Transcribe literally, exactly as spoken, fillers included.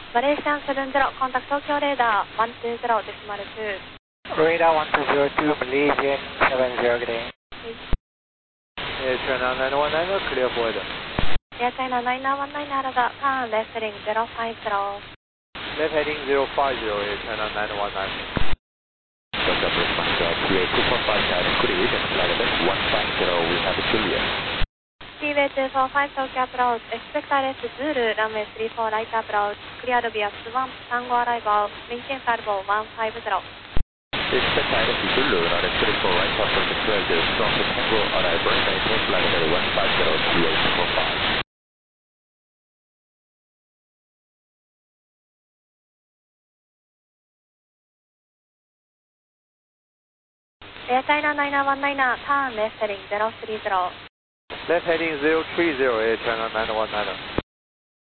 マレーシアンセブンゼロ、コンタクト東京レーダー、ワンツーゼロデシマルツー。 Radar one two zero two, Malaysian seven zero, good day. Air China nine one nine, clear for weather. Air China nine one nine, Arada, turn left heading zero five zero. Left heading zero five zero, Air China nine one nine. Delta Brisbane, T A two four five, cleared, flight level one five zero, we have Juliet. T A two four five, Tokyo approach, expect R S Zulu, runway three four right approach, cleared via Swan, Tango arrival, maintain flight level one five zero. Expect R S Zulu, runway three four right approach, cleared, Swan Tango arrival, maintain flight level one five zero, T A two four five. Air China nine one nine, turn left heading zero three zero. Left heading zero three zero, Air China nine one nine.